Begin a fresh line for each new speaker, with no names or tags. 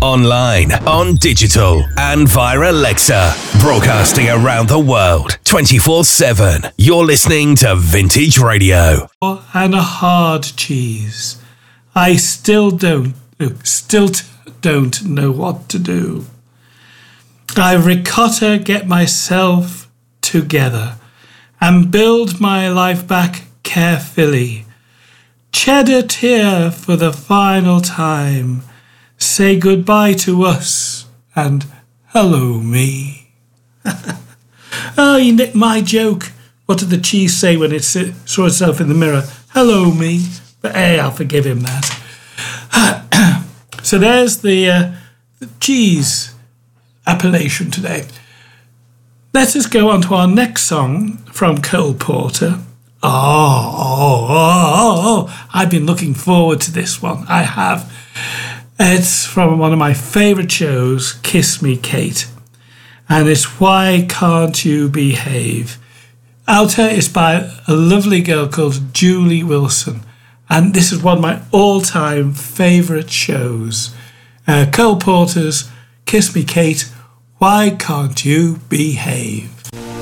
online, on digital, and via Alexa. Broadcasting around the world, 24/7. You're listening to Vintage Radio.
And a hard cheese. I still don't know what to do. I ricotta get myself together and build my life back carefully. Cheddar tear for the final time. Say goodbye to us and hello me. Oh, you nicked my joke. What did the cheese say when it saw itself in the mirror? Hello me. But hey, I'll forgive him that. So there's the cheese appellation today. Let us go on to our next song from Cole Porter. I've been looking forward to this one. I have. It's from one of my favourite shows, Kiss Me Kate. And it's Why Can't You Behave? Outer is by a lovely girl called Julie Wilson. And this is one of my all-time favourite shows. Cole Porter's Kiss Me Kate, Why Can't You Behave?